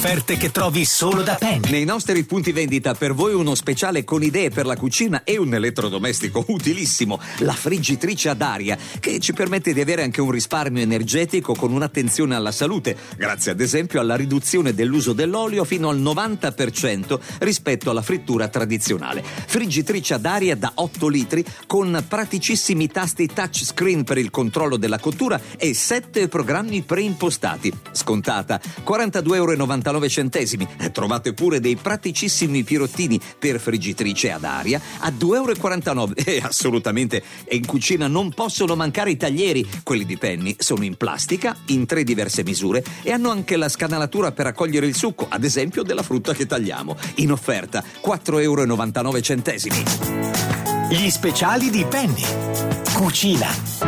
offerte che trovi solo da Penny. Nei nostri punti vendita per voi uno speciale con idee per la cucina e un elettrodomestico utilissimo, la friggitrice ad aria, che ci permette di avere anche un risparmio energetico con un'attenzione alla salute, grazie ad esempio alla riduzione dell'uso dell'olio fino al 90% rispetto alla frittura tradizionale. Friggitrice ad aria da 8 litri con praticissimi tasti touchscreen per il controllo della cottura e 7 programmi preimpostati. Scontata, 42,99 €. Trovate pure dei praticissimi pirottini per friggitrice ad aria a 2,49 €. E assolutamente in cucina non possono mancare i taglieri. Quelli di Penny sono in plastica, in 3 diverse misure e hanno anche la scanalatura per raccogliere il succo, ad esempio della frutta che tagliamo. In offerta 4,99 €. Gli speciali di Penny. Cucina.